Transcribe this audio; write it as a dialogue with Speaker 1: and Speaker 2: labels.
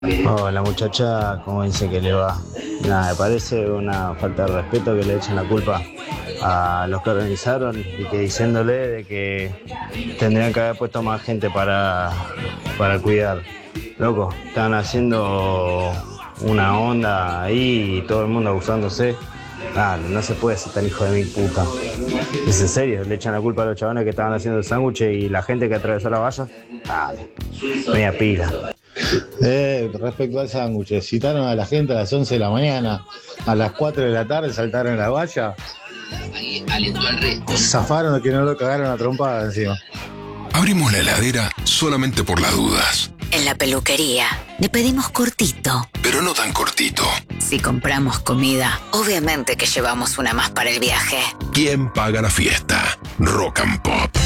Speaker 1: Oh, la muchacha, como dice que le va. Nada, me parece una falta de respeto que le echen la culpa a los que organizaron y que diciéndole de que tendrían que haber puesto más gente para cuidar. Loco, están haciendo una onda ahí y todo el mundo abusándose. Dale, no se puede ser tan hijo de mil puta. ¿Es en serio? ¿Le echan la culpa a los chavales que estaban haciendo el sándwich y la gente que atravesó la valla? Dale, media pila.
Speaker 2: Respecto al sándwich, citaron a la gente a las 11 de la mañana, a las 4 de la tarde saltaron la valla, zafaron de que no lo cagaron a trompada encima.
Speaker 3: Abrimos la heladera solamente por las dudas.
Speaker 4: En la peluquería le pedimos cortito.
Speaker 3: Pero no tan cortito.
Speaker 4: Si compramos comida, obviamente que llevamos una más para el viaje.
Speaker 3: ¿Quién paga la fiesta? Rock and Pop.